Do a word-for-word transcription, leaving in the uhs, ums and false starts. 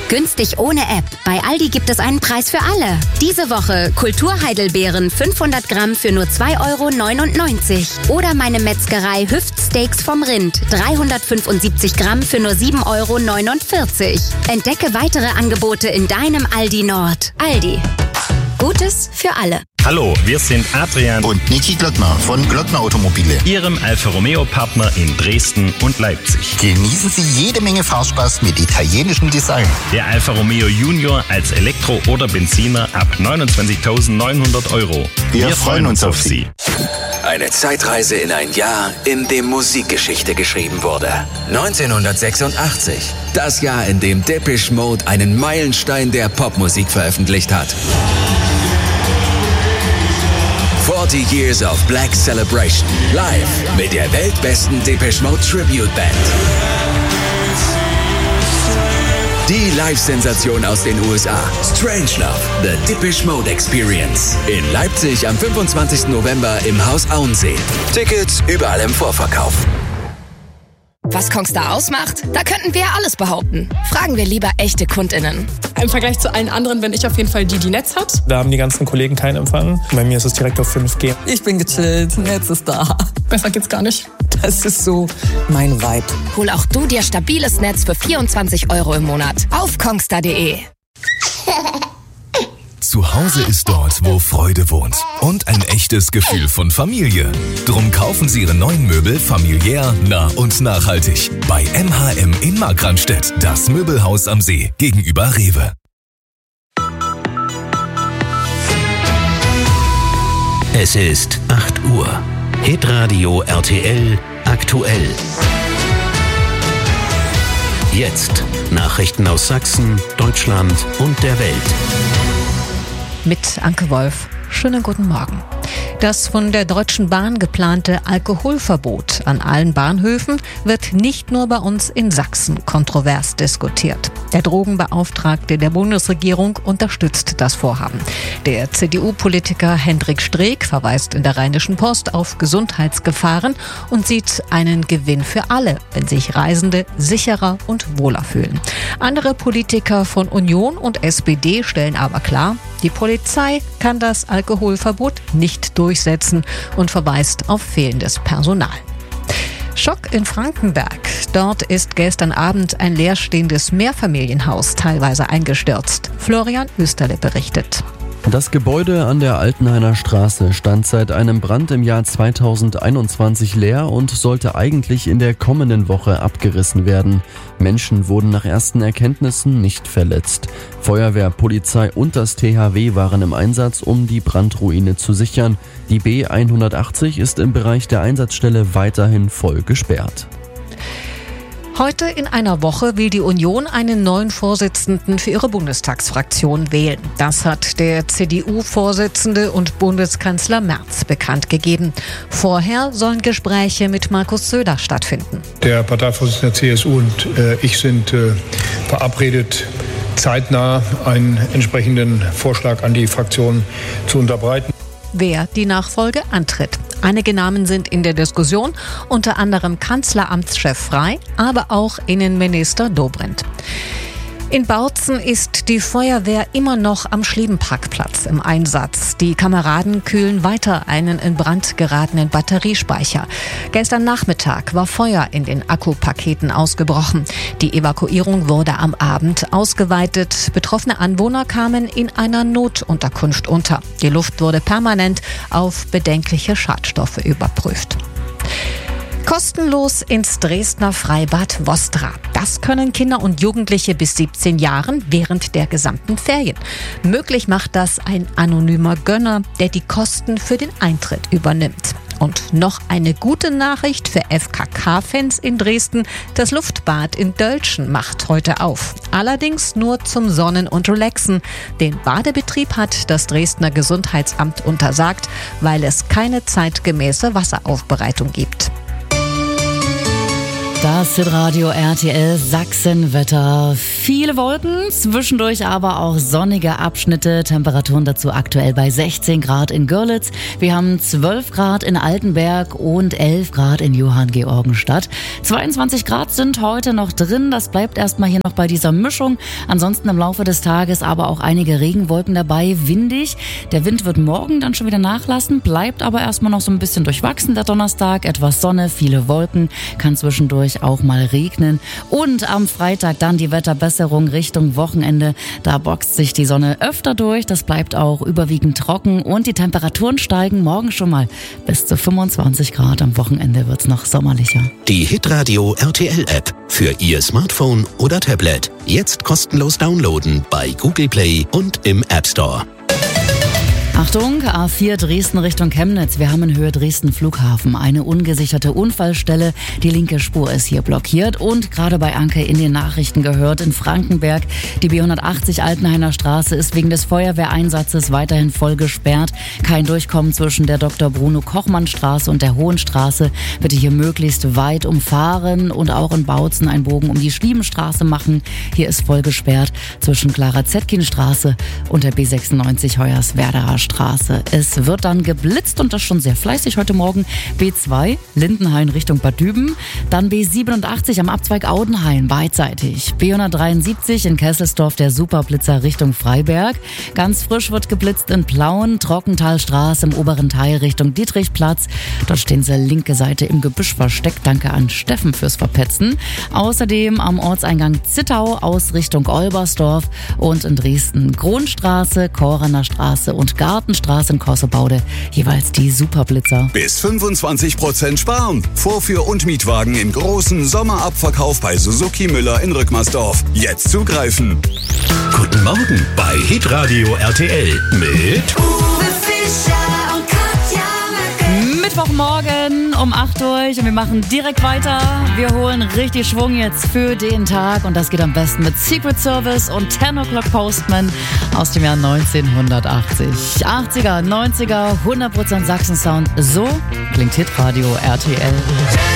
Günstig ohne App. Bei Aldi gibt es einen Preis für alle. Diese Woche Kulturheidelbeeren fünfhundert Gramm für nur zwei Euro neunundneunzig. Oder meine Metzgerei Hüftsteaks vom Rind dreihundertfünfundsiebzig Gramm für nur sieben Euro neunundvierzig. Entdecke weitere Angebote in deinem Aldi Nord. Aldi. Gutes für alle. Hallo, wir sind Adrian und Niki Glöckner von Glöckner Automobile, Ihrem Alfa Romeo Partner in Dresden und Leipzig. Genießen Sie jede Menge Fahrspaß mit italienischem Design. Der Alfa Romeo Junior als Elektro- oder Benziner ab neunundzwanzigtausendneunhundert Euro. Wir, wir freuen uns auf Sie. Eine Zeitreise in ein Jahr, in dem Musikgeschichte geschrieben wurde. neunzehnhundertsechsundachtzig. Das Jahr, in dem Depeche Mode einen Meilenstein der Popmusik veröffentlicht hat. forty Years of Black Celebration. Live mit der weltbesten Depeche Mode Tribute Band. Die Live-Sensation aus den U S A. Strangelove, The Depeche Mode Experience. In Leipzig am fünfundzwanzigsten November im Haus Auensee. Tickets überall im Vorverkauf. Was Kongstar ausmacht? Da könnten wir alles behaupten. Fragen wir lieber echte KundInnen. Im Vergleich zu allen anderen bin ich auf jeden Fall die, die Netz hat. Da haben die ganzen Kollegen keinen Empfang. Bei mir ist es direkt auf fünf G. Ich bin gechillt, Netz ist da. Besser geht's gar nicht. Das ist so mein Vibe. Hol auch du dir stabiles Netz für vierundzwanzig Euro im Monat auf kongstar punkt de. Zu Hause ist dort, wo Freude wohnt. Und ein echtes Gefühl von Familie. Drum kaufen Sie Ihre neuen Möbel familiär, nah und nachhaltig. Bei M H M in Markranstädt. Das Möbelhaus am See gegenüber Rewe. Es ist acht Uhr. Hitradio R T L aktuell. Jetzt Nachrichten aus Sachsen, Deutschland und der Welt. Mit Anke Wolf. Schönen guten Morgen. Das von der Deutschen Bahn geplante Alkoholverbot an allen Bahnhöfen wird nicht nur bei uns in Sachsen kontrovers diskutiert. Der Drogenbeauftragte der Bundesregierung unterstützt das Vorhaben. Der C D U-Politiker Hendrik Streeck verweist in der Rheinischen Post auf Gesundheitsgefahren und sieht einen Gewinn für alle, wenn sich Reisende sicherer und wohler fühlen. Andere Politiker von Union und S P D stellen aber klar, die Polizei kann das Alkoholverbot nicht durchsetzen und verweist auf fehlendes Personal. Schock in Frankenberg. Dort ist gestern Abend ein leerstehendes Mehrfamilienhaus teilweise eingestürzt. Florian Österle berichtet. Das Gebäude an der Altenhainer Straße stand seit einem Brand im Jahr zweitausendeinundzwanzig leer und sollte eigentlich in der kommenden Woche abgerissen werden. Menschen wurden nach ersten Erkenntnissen nicht verletzt. Feuerwehr, Polizei und das T H W waren im Einsatz, um die Brandruine zu sichern. Die B hundertachtzig ist im Bereich der Einsatzstelle weiterhin voll gesperrt. Heute in einer Woche will die Union einen neuen Vorsitzenden für ihre Bundestagsfraktion wählen. Das hat der C D U-Vorsitzende und Bundeskanzler Merz bekannt gegeben. Vorher sollen Gespräche mit Markus Söder stattfinden. Der Parteivorsitzende der C S U und äh, ich sind äh, verabredet, zeitnah einen entsprechenden Vorschlag an die Fraktion zu unterbreiten. Wer die Nachfolge antritt. Einige Namen sind in der Diskussion, unter anderem Kanzleramtschef Frey, aber auch Innenminister Dobrindt. In Bautzen ist die Feuerwehr immer noch am Schliebenparkplatz im Einsatz. Die Kameraden kühlen weiter einen in Brand geratenen Batteriespeicher. Gestern Nachmittag war Feuer in den Akkupaketen ausgebrochen. Die Evakuierung wurde am Abend ausgeweitet. Betroffene Anwohner kamen in einer Notunterkunft unter. Die Luft wurde permanent auf bedenkliche Schadstoffe überprüft. Kostenlos ins Dresdner Freibad Vostra. Das können Kinder und Jugendliche bis siebzehn Jahren während der gesamten Ferien. Möglich macht das ein anonymer Gönner, der die Kosten für den Eintritt übernimmt. Und noch eine gute Nachricht für F K K-Fans in Dresden. Das Luftbad in Dölschen macht heute auf. Allerdings nur zum Sonnen und Relaxen. Den Badebetrieb hat das Dresdner Gesundheitsamt untersagt, weil es keine zeitgemäße Wasseraufbereitung gibt. Das Hitradio R T L Sachsenwetter. Viele Wolken, zwischendurch aber auch sonnige Abschnitte. Temperaturen dazu aktuell bei sechzehn Grad in Görlitz. Wir haben zwölf Grad in Altenberg und elf Grad in Johanngeorgenstadt. zweiundzwanzig Grad sind heute noch drin. Das bleibt erstmal hier noch bei dieser Mischung. Ansonsten im Laufe des Tages aber auch einige Regenwolken dabei. Windig. Der Wind wird morgen dann schon wieder nachlassen, bleibt aber erstmal noch so ein bisschen durchwachsen der Donnerstag. Etwas Sonne, viele Wolken, kann zwischendurch auch mal regnen. Und am Freitag dann die Wetterbesserung Richtung Wochenende. Da boxt sich die Sonne öfter durch. Das bleibt auch überwiegend trocken und die Temperaturen steigen morgen schon mal bis zu fünfundzwanzig Grad. Am Wochenende wird's noch sommerlicher. Die Hitradio R T L App für Ihr Smartphone oder Tablet. Jetzt kostenlos downloaden bei Google Play und im App Store. Achtung, A vier Dresden Richtung Chemnitz. Wir haben in Höhe Dresden Flughafen eine ungesicherte Unfallstelle. Die linke Spur ist hier blockiert und gerade bei Anke in den Nachrichten gehört, in Frankenberg. Die B hundertachtzig Altenhainer Straße ist wegen des Feuerwehreinsatzes weiterhin voll gesperrt. Kein Durchkommen zwischen der Doktor Bruno Kochmann Straße und der Hohenstraße. Bitte hier möglichst weit umfahren und auch in Bautzen einen Bogen um die Schwiebenstraße machen. Hier ist voll gesperrt zwischen Clara Zetkin Straße und der B sechsundneunzig Hoyerswerderer Straße. Es wird dann geblitzt und das schon sehr fleißig heute Morgen. B zwei Lindenhain Richtung Bad Düben, dann B siebenundachtzig am Abzweig Audenhain beidseitig. B hundertdreiundsiebzig in Kesselsdorf der Superblitzer Richtung Freiberg. Ganz frisch wird geblitzt in Plauen, Trockentalstraße im oberen Teil Richtung Dietrichplatz. Dort stehen sie linke Seite im Gebüsch versteckt. Danke an Steffen fürs Verpetzen. Außerdem am Ortseingang Zittau aus Richtung Olbersdorf und in Dresden Kronstraße, Korener Straße und Gartenstraße in Kossebaude, jeweils die Superblitzer. Bis fünfundzwanzig Prozent sparen. Vorführ- und Mietwagen im großen Sommerabverkauf bei Suzuki Müller in Rückmersdorf. Jetzt zugreifen. Guten Morgen bei Hitradio R T L mit Uwe Fischer und Katja Möcke. Mittwochmorgen um acht Uhr und wir machen direkt weiter. Wir holen richtig Schwung jetzt für den Tag und das geht am besten mit Secret Service und ten O'Clock Postman aus dem Jahr neunzehnhundertachtzig. achtziger, neunziger, hundert Prozent Sachsen-Sound. So klingt Hitradio R T L.